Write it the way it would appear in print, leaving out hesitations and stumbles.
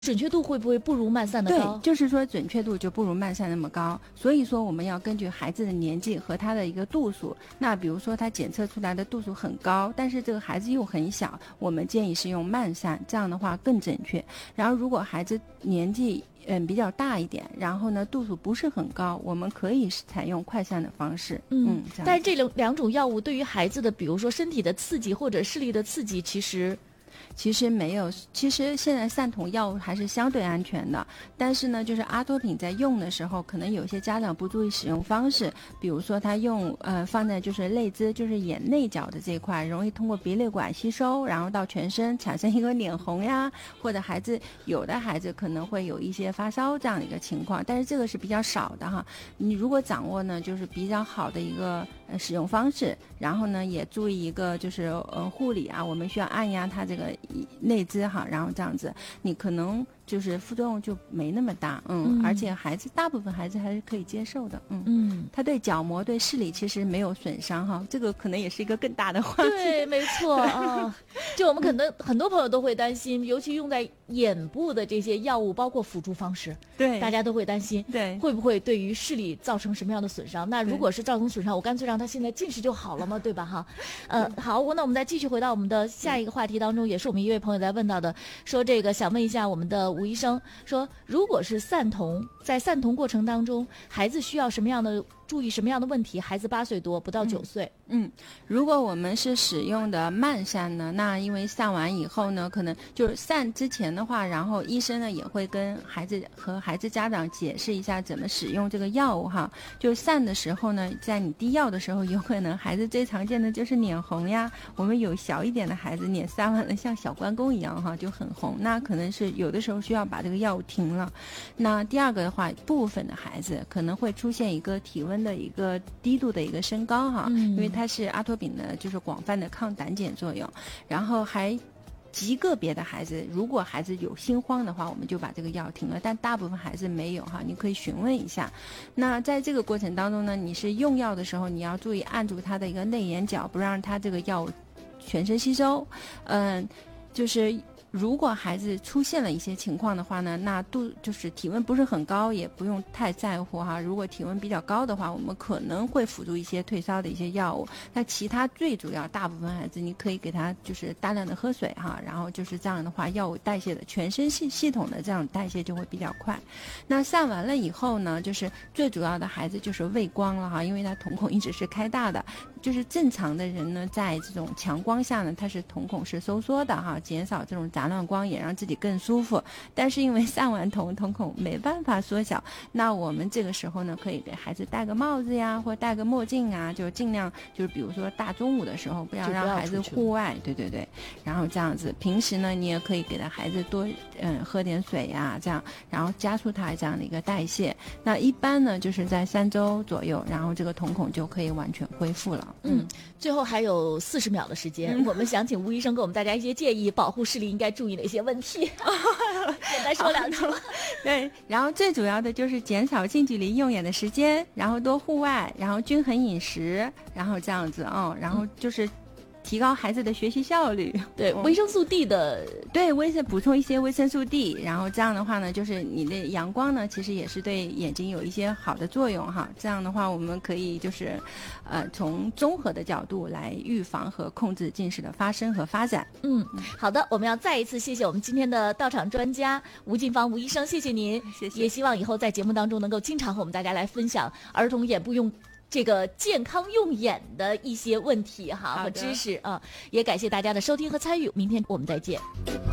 准确度会不会不如慢散的高？ 对，就是说准确度就不如慢散那么高。所以说我们要根据孩子的年纪和他的一个度数，那比如说他检测出来的度数很高，但是这个孩子又很小，我们建议是用慢散，这样的话更准确。然后如果孩子年纪比较大一点，然后呢度数不是很高，我们可以采用快散的方式。 但是这两种药物对于孩子的，比如说身体的刺激或者视力的刺激，其实没有，其实现在散瞳药物还是相对安全的，但是呢，就是阿托品在用的时候，可能有些家长不注意使用方式，比如说他用放在就是内眦，就是眼内角的这一块，容易通过鼻泪管吸收，然后到全身产生一个脸红呀，或者有的孩子可能会有一些发烧这样的一个情况，但是这个是比较少的哈。你如果掌握呢，就是比较好的一个使用方式，然后呢也注意一个就是护理啊，我们需要按压它这个内眦哈，然后这样子，你可能就是副作用就没那么大，而且大部分孩子还是可以接受的，他对角膜对视力其实没有损伤哈，这个可能也是一个更大的话题。 对，没错啊，就我们可能很多朋友都会担心，尤其用在眼部的这些药物，包括辅助方式， 对， 大家都会担心， 对， 会不会对于视力造成什么样的损伤？那如果是造成损伤，我干脆让他现在近视就好了嘛，对吧？哈，好，那我们再继续回到我们的下一个话题当中，也是我们一位朋友在问到的，说这个想问一下我们的吴医生，说如果是散瞳，在散瞳过程当中，孩子需要注意什么样的问题？孩子8岁多，不到9岁。 如果我们是使用的慢散呢，那因为散完以后呢，可能就是散之前的话，然后医生呢也会跟孩子家长解释一下怎么使用这个药物哈。就散的时候呢，在你滴药的时候，有可能孩子最常见的就是脸红呀。我们有小一点的孩子脸散完了像小关公一样哈，就很红，那可能是有的时候需要把这个药物停了。那第二个的话，部分的孩子可能会出现一个体温的一个低度的一个升高哈，因为它是阿托品的就是广泛的抗胆碱作用，然后还极个别的孩子，如果孩子有心慌的话，我们就把这个药停了，但大部分孩子没有哈，你可以询问一下。那在这个过程当中呢，你是用药的时候，你要注意按住他的一个内眼角，不让他这个药全身吸收。就是如果孩子出现了一些情况的话呢，那就是体温不是很高，也不用太在乎哈。如果体温比较高的话，我们可能会辅助一些退烧的一些药物。那其他最主要，大部分孩子你可以给他就是大量的喝水哈，然后就是这样的话，药物代谢的全身系统的这样代谢就会比较快。那散完了以后呢，就是最主要的孩子就是畏光了哈，因为他瞳孔一直是开大的。就是正常的人呢，在这种强光下呢，他是瞳孔是收缩的哈，减少这种杂乱光也让自己更舒服。但是因为散完瞳孔没办法缩小，那我们这个时候呢，可以给孩子戴个帽子呀，或戴个墨镜啊，就尽量就是比如说大中午的时候，不要让孩子户外，对，然后这样子。平时呢，你也可以给孩子多喝点水呀，这样，然后加速他这样的一个代谢。那一般呢，就是在3周左右，然后这个瞳孔就可以完全恢复了。 最后还有40秒的时间，我们想请吴医生给我们大家一些建议，保护视力应该注意哪些问题？简单说2句。 对，然后最主要的就是减少近距离用眼的时间，然后多户外，然后均衡饮食，然后这样子然后就是提高孩子的学习效率。 对，维生素 D 的， 对，补充一些维生素 D， 然后这样的话呢，就是你的阳光呢，其实也是对眼睛有一些好的作用哈。这样的话，我们可以就是从综合的角度来预防和控制近视的发生和发展。 好的，我们要再一次谢谢我们今天的到场专家吴进芳吴医生，谢谢您， 谢谢。 也希望以后在节目当中能够经常和我们大家来分享儿童眼部这个健康用眼的一些问题哈和知识啊，也感谢大家的收听和参与，明天我们再见。